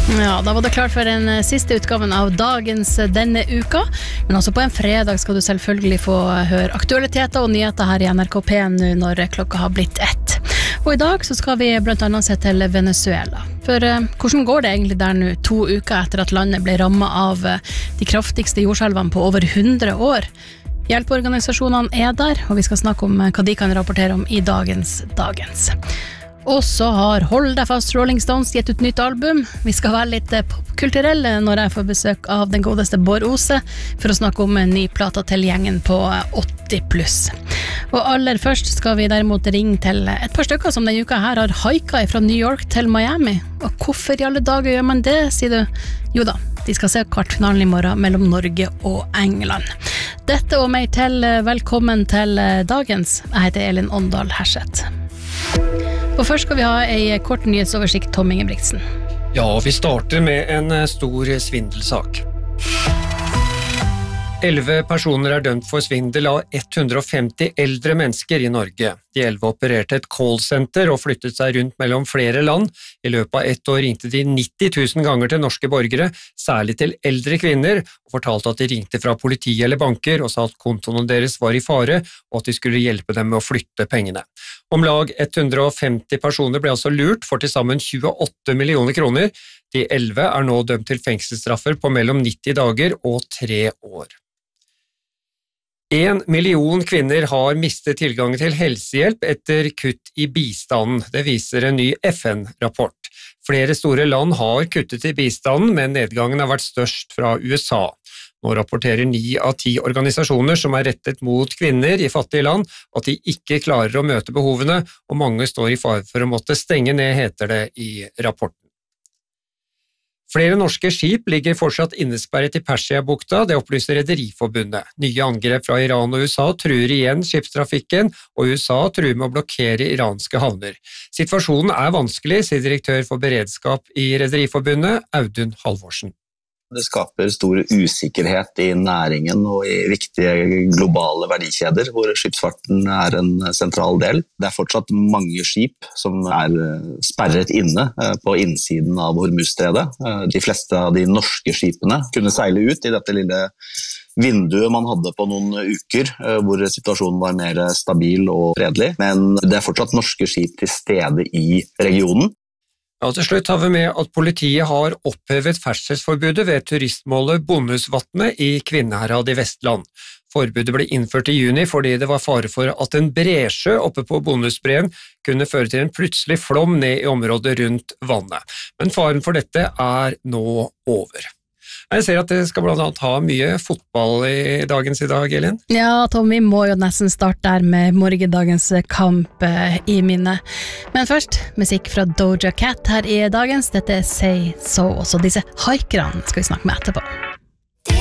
Ja, da var det klart for den siste utgaven av dagens denne uka, men også på en fredag skal du selvfølgelig få høre aktualiteter og nyheter her i NRK P1 når klokka har blitt 1. Og i dag så skal vi blant annet se til Venezuela. For hvordan går det egentlig der nå 2 uker etter at landet ble rammet av de kraftigste jordskjelvene på over 100 år? Hjelpeorganisasjonene der, og vi skal snakke om hva de kan rapportere om i dagens. Og så har Hold deg fast Rolling Stones gitt ut nytt album. Vi skal være litt popkulturelle når jeg får besøk av den godeste Bård Ose for å snakke om en ny plata til gjengen på 80+. Og aller først skal vi derimot ringe til et par stykker som denne uka her har haiket fra New York til Miami. Og hvorfor i alle dager gjør man det, sier du? Jo da, de skal se kvartfinalen i morgen mellom Norge og England. Dette og meg til velkommen til dagens. Jeg heter Elin Åndal Herseth. Og først skal vi ha en kort nyhetsoversikt, Tom Ingebrigtsen. Ja, vi starter med en stor svindelsak. 11 personer dømt for svindel av 150 eldre mennesker i Norge. De 11 opererte et callcenter og flyttet seg rundt mellom flere land. I løpet av 1 år ringte de 90 000 ganger til norske borgere, særlig til eldre kvinner, og fortalte at de ringte fra politi eller banker og sa at kontoene deres var i fare, og at de skulle hjelpe dem med å flytte pengene. Om lag 150 personer ble altså lurt for til sammen 28 millioner kroner. De 11 nå dømt til fengselsstraffer på mellom 90 dager og 3 år. 1 million kvinner har mistet tilgangen til helsehjelp etter kutt i bistanden. Det viser en ny FN-rapport. Flere store land har kuttet i bistanden, men nedgangen har vært størst fra USA. Nå rapporterer 9 av 10 organisasjoner som rettet mot kvinner i fattige land at de ikke klarer å møte behovene, og mange står i fare for å måtte stenge ned, heter det i rapporten. Flere norske skip ligger fortsatt innesperret i Persiabukta, det opplyser Rederiforbundet. Nye angrep fra Iran og USA truer igjen skipstrafikken, og USA truer med å blokkere iranske havner. Situasjonen vanskelig, sier direktør for beredskap i Rederiforbundet, Audun Halvorsen. Det skaper stor usikkerhet i næringen og i viktige globale verdikjeder, hvor skipsfarten en sentral del. Det fortsatt mange skip som sperret inne på innsiden av Hormuzstredet. De fleste av de norske skipene kunne seile ut i dette lille vinduet man hadde på noen uker, hvor situasjonen var mer stabil og fredelig. Men det fortsatt norske skip til stede i regionen. Ja, til slutt har vi med at politiet har opphevet ferdselsforbudet ved turistmålet Bondhusvatnet i Kvinnherad i Vestland. Forbudet ble innført i juni fordi det var fare for at en bresjø oppe på Bondhusbreen kunne føre til en plutselig flom ned i området rundt vannet. Men faren for dette nå over. Jeg ser at det skal blant annet ha mye fotball i dag, Elin. Ja, Tom, vi må jo nesten starte der med morgendagens kamp i minne. Men først, musikk fra Doja Cat her i dagens. Dette Say So, også disse haikerne skal vi snakke med etterpå.